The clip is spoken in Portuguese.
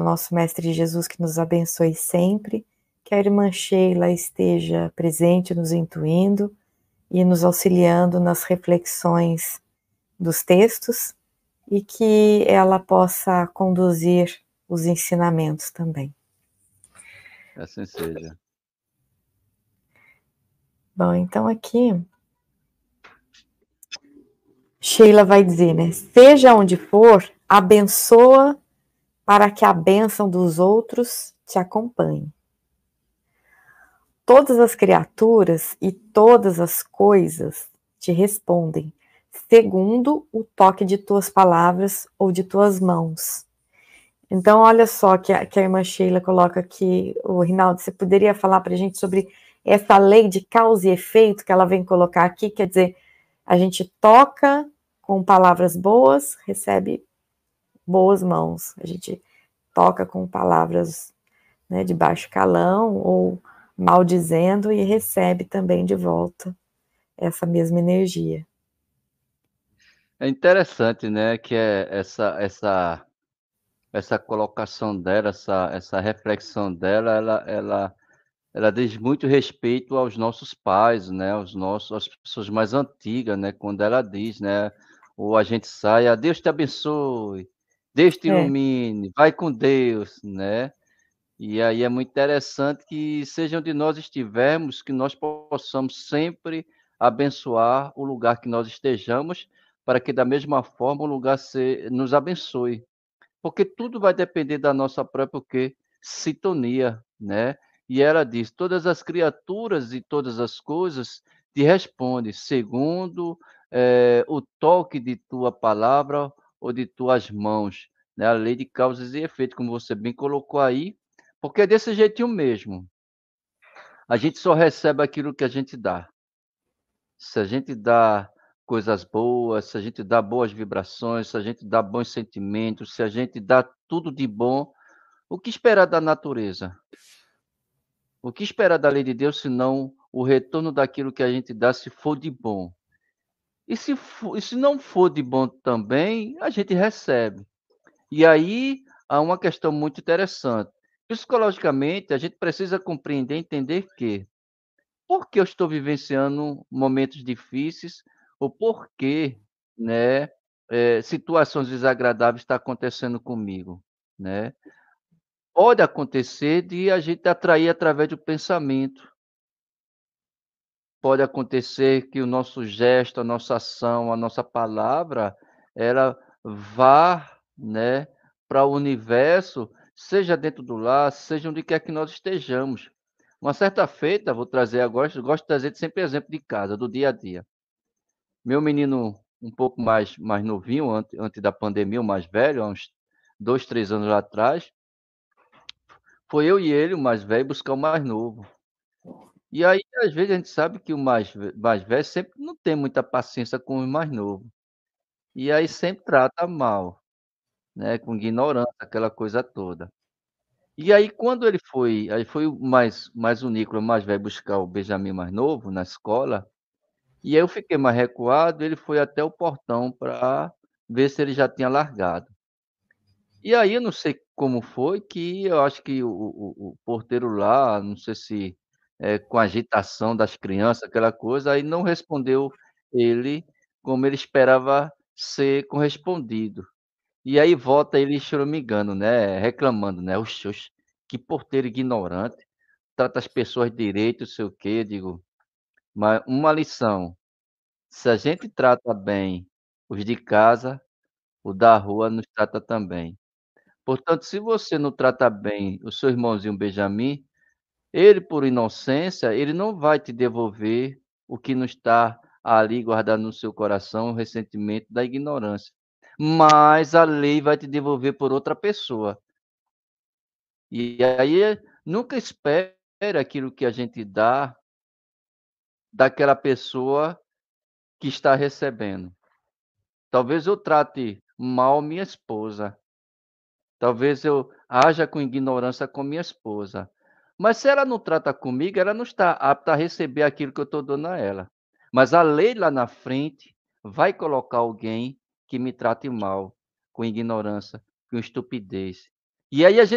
nosso Mestre Jesus que nos abençoe sempre, que a irmã Sheila esteja presente, nos intuindo e nos auxiliando nas reflexões dos textos e que ela possa conduzir os ensinamentos também. Assim seja. Bom, então aqui Sheila vai dizer, né? Seja onde for, abençoa para que a bênção dos outros te acompanhe. Todas as criaturas e todas as coisas te respondem, segundo o toque de tuas palavras ou de tuas mãos. Então, olha só que a irmã Sheila coloca aqui, o Rinaldo, você poderia falar para a gente sobre essa lei de causa e efeito que ela vem colocar aqui, quer dizer, a gente toca com palavras boas, recebe boas mãos, a gente toca com palavras, né, de baixo calão ou maldizendo e recebe também de volta essa mesma energia. É interessante, né, que é essa colocação dela, essa reflexão dela, ela diz muito respeito aos nossos pais, né, às pessoas mais antigas, né, quando ela diz, né, ou a gente sai, Deus te abençoe, Deus te É, ilumine, vai com Deus, né? E aí é muito interessante que seja onde nós estivermos, que nós possamos sempre abençoar o lugar que nós estejamos, para que da mesma forma o lugar nos abençoe. Porque tudo vai depender da nossa própria o quê? Sintonia, né? E ela diz: "Todas as criaturas e todas as coisas te respondem segundo, o toque de tua palavra ou de tuas mãos", né? A lei de causas e efeitos, como você bem colocou aí, porque é desse jeitinho mesmo. A gente só recebe aquilo que a gente dá. Se a gente dá coisas boas, se a gente dá boas vibrações, se a gente dá bons sentimentos, se a gente dá tudo de bom, o que esperar da natureza? O que esperar da lei de Deus, senão o retorno daquilo que a gente dá, se for de bom? E se não for de bom também, a gente recebe. E aí há uma questão muito interessante. Psicologicamente, a gente precisa compreender, entender que por que eu estou vivenciando momentos difíceis ou por que, né, situações desagradáveis estão acontecendo comigo, né? Pode acontecer de a gente atrair através do pensamento. Pode acontecer que o nosso gesto, a nossa ação, a nossa palavra, ela vá, né, para o universo, seja dentro do lar, seja onde quer que nós estejamos. Uma certa feita, vou trazer agora, eu gosto de trazer sempre exemplo de casa, do dia a dia. Meu menino um pouco mais novinho, antes da pandemia, o mais velho, há uns 2, 3 anos atrás, foi eu e ele, o mais velho, buscar o mais novo. E aí, às vezes, a gente sabe que o mais velho sempre não tem muita paciência com o mais novo. E aí sempre trata mal, né, com ignorância, aquela coisa toda. E aí quando aí foi o mais o Nicolas mais velho buscar o Benjamin mais novo na escola, e aí eu fiquei mais recuado, ele foi até o portão para ver se ele já tinha largado. E aí eu não sei como foi que eu acho que o porteiro lá, não sei se, com a agitação das crianças, aquela coisa, aí não respondeu ele como ele esperava ser correspondido. E aí volta ele choramingando, né, reclamando, né: "Oxe, oxe, que porteiro ignorante, trata as pessoas direito, não sei o quê", eu digo: "Mas uma lição, se a gente trata bem os de casa, o da rua nos trata também". Portanto, se você não trata bem o seu irmãozinho Benjamin, ele por inocência, ele não vai te devolver o que não está ali guardado no seu coração, o ressentimento da ignorância. Mas a lei vai te devolver por outra pessoa. E aí, nunca espere aquilo que a gente dá daquela pessoa que está recebendo. Talvez eu trate mal minha esposa. Talvez eu haja com ignorância com minha esposa, mas se ela não trata comigo, ela não está apta a receber aquilo que eu estou dando a ela. Mas a lei lá na frente vai colocar alguém que me trate mal, com ignorância, com estupidez. E aí a gente